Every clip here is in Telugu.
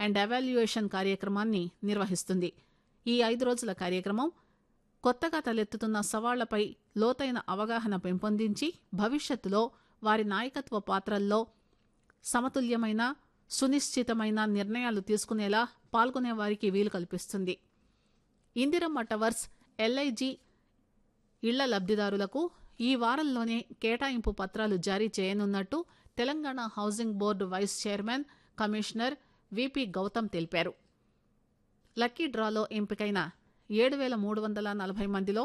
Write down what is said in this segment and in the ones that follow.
అండ్ ఎవాల్యుయేషన్ కార్యక్రమాన్ని నిర్వహిస్తుంది. ఈ 5 రోజుల కార్యక్రమం కొత్తగా తలెత్తుతున్న సవాళ్లపై లోతైన అవగాహన పెంపొందించి భవిష్యత్తులో వారి నాయకత్వ పాత్రల్లో సమతుల్యమైన సునిశ్చితమైన నిర్ణయాలు తీసుకునేలా పాల్గొనే వారికి వీలు కల్పిస్తుంది. ఇందిరమ్మ టవర్స్ ఎల్ఐజీ ఇళ్ల లబ్దిదారులకు ఈ వారంలోనే కేటాయింపు పత్రాలు జారీ చేయనున్నట్టు Telangana housing board vice chairman commissioner VP Gautam తెలిపారు. లక్కీ డ్రాలో ఎంపికైన 7,340 మందిలో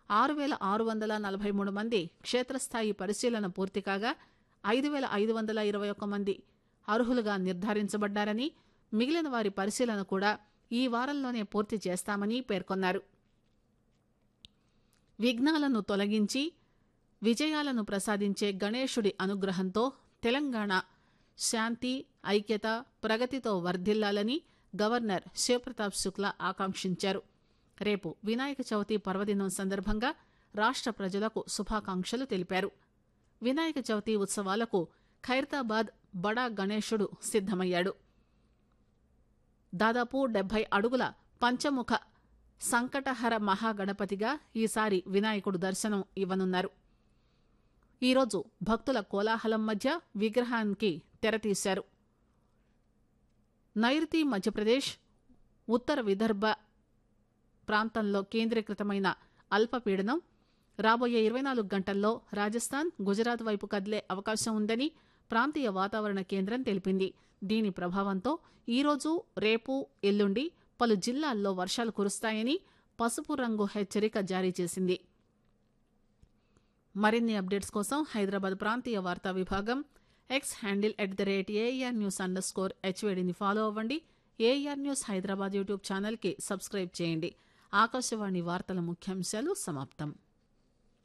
6,643 మంది క్షేత్రస్థాయి పరిశీలన పూర్తి కాగా 5,521 మంది అర్హులుగా నిర్ధారించబడ్డారని, మిగిలిన వారి పరిశీలన కూడా ఈ వారంలోనే పూర్తి చేస్తామని పేర్కొన్నారు. విఘ్నాలను తొలగించి విజయాలను ప్రసాదించే గణేశుడి అనుగ్రహంతో తెలంగాణ శాంతి, ఐక్యత, ప్రగతితో వర్ధిల్లాలని గవర్నర్ శివప్రతాప్ శుక్లా ఆకాంక్షించారు. రేపు వినాయక చవితి పర్వదినం సందర్భంగా రాష్ట్ర ప్రజలకు శుభాకాంక్షలు తెలిపారు. వినాయక చవితి ఉత్సవాలకు ఖైరతాబాద్ బడా గణేశుడు సిద్దమయ్యాడు. దాదాపు 70 అడుగుల పంచముఖ సంకటహర మహాగణపతిగా ఈసారి వినాయకుడు దర్శనం ఇవ్వనున్నారు. ఈరోజు భక్తుల కోలాహలం మధ్య విగ్రహానికి తెరతీశారు. నైరుతి మధ్యప్రదేశ్, ఉత్తర విదర్భ ప్రాంతంలో కేంద్రీకృతమైన అల్పపీడనం రాబోయే 24 గంటల్లో రాజస్థాన్, గుజరాత్ వైపు కదిలే అవకాశం ఉందని ప్రాంతీయ వాతావరణ కేంద్రం తెలిపింది. దీని ప్రభావంతో ఈరోజు, రేపు, ఎల్లుండి పలు జిల్లాల్లో వర్షాలు కురుస్తాయని పసుపు రంగు హెచ్చరిక జారీ చేసింది. మరిన్ని అప్డేట్స్ కోసం హైదరాబాద్ ప్రాంతీయ వార్తా విభాగం ఎక్స్ హ్యాండిల్ @ARNews_HVDని ఫాలో అవ్వండి. ఏఆర్ న్యూస్ హైదరాబాద్ యూట్యూబ్ ఛానల్కి సబ్స్క్రైబ్ చేయండి. ఆకాశవాణి వార్తల ముఖ్యాంశాలు సమాప్తం.